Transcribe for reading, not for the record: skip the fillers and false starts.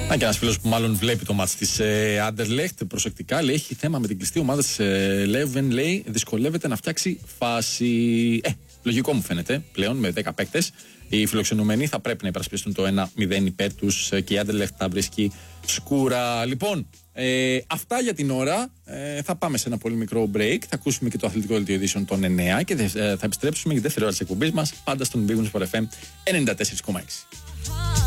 Να και ένας φίλος που μάλλον βλέπει το μάτς της Anderlecht προσεκτικά, λέει: έχει θέμα με την κλειστή ομάδα της Leuven, λέει, δυσκολεύεται να φτιάξει φάση. Λογικό μου φαίνεται πλέον με 10 παίκτες. Οι φιλοξενούμενοι θα πρέπει να υπερασπιστούν το 1-0 υπέρ τους και η Anderlecht θα βρίσκει σκούρα. Λοιπόν, αυτά για την ώρα. Θα πάμε σε ένα πολύ μικρό break. Θα ακούσουμε και το αθλητικό δελτίο ειδήσεων των 9 και θα επιστρέψουμε για τη δεύτερη ώρα της εκπομπής μας, πάντα στον Big Win Sport FM 94,6.